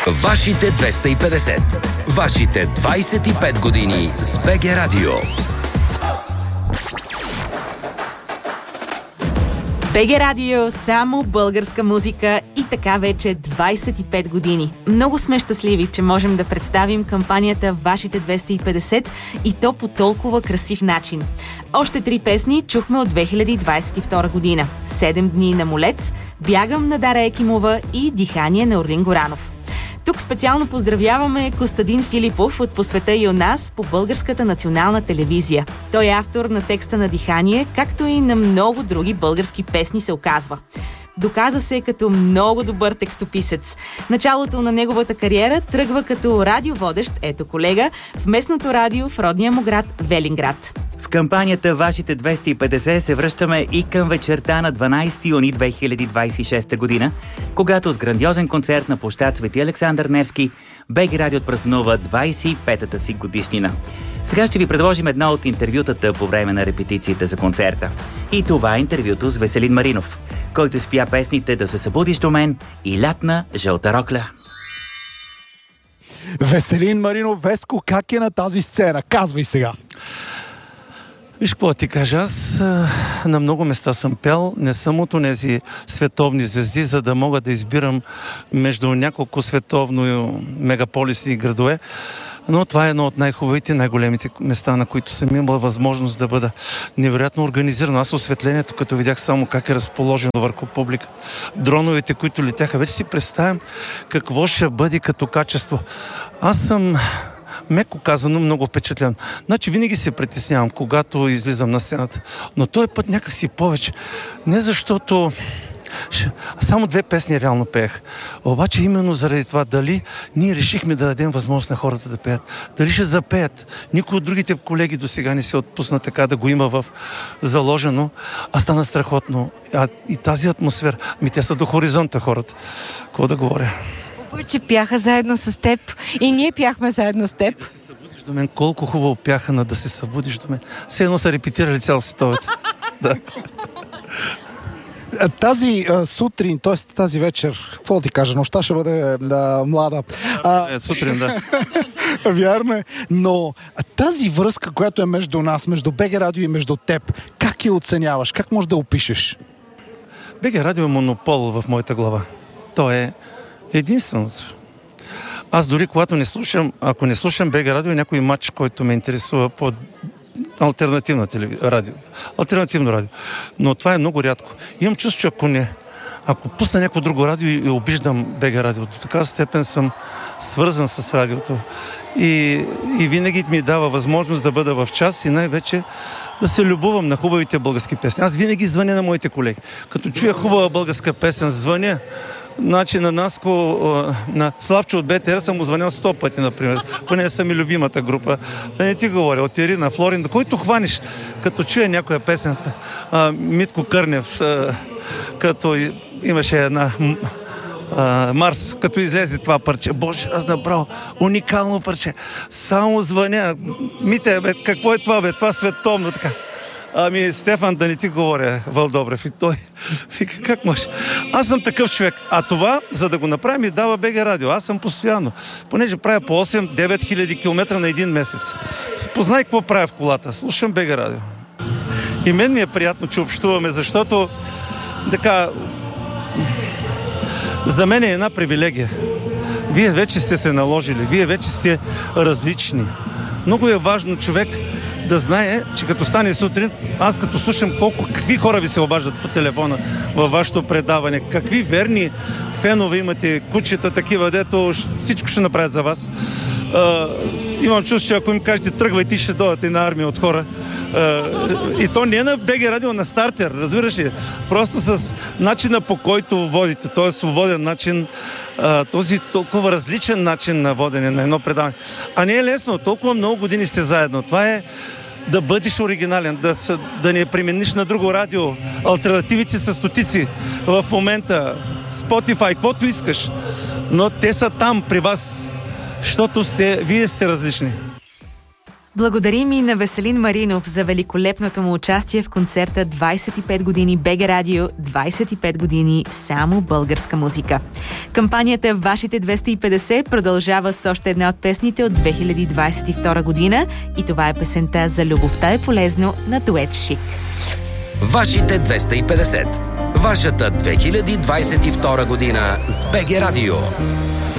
Вашите 250. Вашите 25 години с БГ Радио. БГ Радио, само българска музика и така вече 25 години. Много сме щастливи, че можем да представим кампанията Вашите 250 и то по толкова красив начин. Още 3 песни чухме от 2022 година. 7 дни на Молец, Бягам на Дара Екимова и Дихание на Орлин Горанов. Тук специално поздравяваме Костадин Филипов от По света и у нас по Българската национална телевизия. Той е автор на текста на Дихание, както и на много други български песни, се оказва. Доказа се като много добър текстописец. Началото на неговата кариера тръгва като радиоводещ, ето колега, в местното радио в родния му град Велинград. В кампанията Вашите 250 се връщаме и към вечерта на 12 юни 2026 година, когато с грандиозен концерт на площад Свети Александър Невски БГ Радио отпразнува 25-та си годишнина. Сега ще ви предложим едно от интервютата по време на репетициите за концерта. И това е интервюто с Веселин Маринов, който изпя песните «Да се събудиш до мен» и «Лятна жълта рокля». Веселин Маринов, Веско, как е на тази сцена? Казвай сега! Виж какво ти кажа, аз на много места съм пял, не съм от онези световни звезди, за да мога да избирам между няколко световно мегаполисни градове, но това е едно от най-хубавите, най-големите места, на които съм имал възможност да бъда невероятно организирано. Аз осветлението, като видях само как е разположено върху публиката, дроновете, които летяха, вече си представям какво ще бъде като качество. Аз съм, меко казано, много впечатлен. Значи винаги се притеснявам, когато излизам на сцената. Но този път някакси повече. Не защото само 2 песни реално пеех. Обаче именно заради това, дали ние решихме да дадем възможност на хората да пеят. Дали ще запеят. Никой от другите колеги до сега не се отпусна така да го има в заложено, а стана страхотно. И тази атмосфера, те са до хоризонта хората. Какво да говоря? Че пяха заедно с теб и ние пяхме заедно с теб. Да се събудиш до мен, колко хубаво пяха на Да се събудиш до мен. Все едно са репетирали цял световете. Да. Тази сутрин, т.е. тази вечер, какво ти кажа, нощта ще бъде млада. Сутрин, да. Вярно е. Но тази връзка, която е между нас, между БГ Радио и между теб, как я оценяваш? Как можеш да опишеш? БГ Радио е монопол в моята глава. То е единственото. Аз дори когато не слушам, ако не слушам БГ Радио, е някой матч, който ме интересува по алтернативно радио. Но това е много рядко. Имам чувство, че ако пусна някакво друго радио и обиждам БГ Радио, до такава степен съм свързан с радиото. И винаги ми дава възможност да бъда в час и най-вече да се любувам на хубавите български песни. Аз винаги звъня на моите колеги. Като чуя хубава българска песен, звъня. Значи на Наско, на Славчо от БТР съм му звънял 100 пъти, например. Поне са ми любимата група. Да не ти говоря, от Ирина, Флорин, който хванеш, като чуя някоя песен. Митко Кърнев, като имаше една Марс, като излезе това парче. Боже, аз направо уникално парче. Само звъня. Мите, какво е това, бе? Това световно, така. Стефан, да не ти говоря, Вълдобрев. И той вика, как може? Аз съм такъв човек. А това, за да го направим, ми дава БГ Радио. Аз съм постоянно. Понеже правя по 8-9 хиляди километра на един месец. Познай какво правя в колата. Слушам БГ Радио. И мен ми е приятно, че общуваме, защото така за мен е една привилегия. Вие вече сте се наложили. Вие вече сте различни. Много е важно човек да знае, че като стане сутрин, аз като слушам какви хора ви се обаждат по телефона във вашето предаване, какви верни фенове имате, кучета такива, дето всичко ще направят за вас. Имам чувство, че ако им кажете тръгвайте, ще дойдат една армия от хора. И то не е на БГ Радио, на стартер, разбираш ли? Просто с начина, по който водите, т.е. свободен начин, този толкова различен начин на водене на едно предаване. А не е лесно, толкова много години сте заедно. Това е да бъдеш оригинален, да не примениш на друго радио. Алтернативите са стотици в момента. Spotify, каквото искаш. Но те са там при вас, защото вие сте различни. Благодарим и на Веселин Маринов за великолепното му участие в концерта 25 години БГ Радио, 25 години само българска музика. Кампанията Вашите 250 продължава с още една от песните от 2022 година и това е песента За любовта е полезно на дует Шик. Вашите 250. Вашата 2022 година с БГ Радио.